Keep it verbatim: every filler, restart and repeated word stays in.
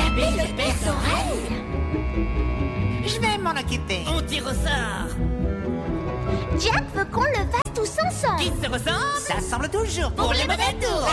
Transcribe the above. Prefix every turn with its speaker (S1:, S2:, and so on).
S1: attraper le perce-oreille.
S2: Je vais m'en occuper.
S3: On tire au sort.
S4: Jack veut qu'on le fasse tous ensemble.
S3: Qui se ressemble?
S2: Ça semble toujours
S1: Pour les mauvais tours.